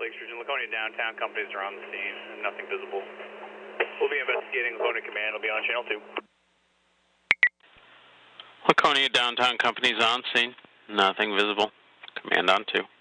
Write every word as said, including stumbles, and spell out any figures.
Lakes Region. Laconia downtown companies are on the scene. Nothing visible. We'll be investigating. Laconia Command will be on channel two. Laconia downtown companies on scene. Nothing visible. Command on two.